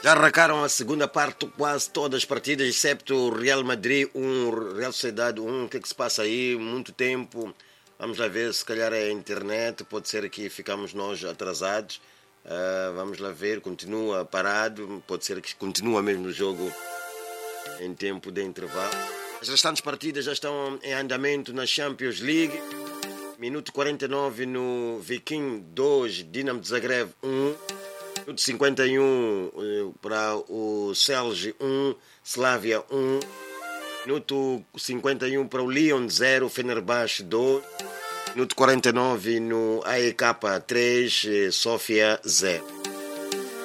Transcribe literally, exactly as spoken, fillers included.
Já arrancaram a segunda parte, quase todas as partidas, excepto o Real Madrid um, Real Sociedade um. O que é que se passa aí? Muito tempo. Vamos lá ver, se calhar é a internet, pode ser que ficamos nós atrasados. Uh, vamos lá ver, continua parado, pode ser que continua mesmo o jogo em tempo de intervalo. As restantes partidas já estão em andamento na Champions League. Minuto quarenta e nove no Viking dois, Dinamo de Zagreb um. Minuto cinquenta e um uh, para o Celje um, Slavia um. Minuto cinquenta e um para o Lyon zero, Fenerbahçe dois. Minuto quarenta e nove no A E K três, Sofia zero.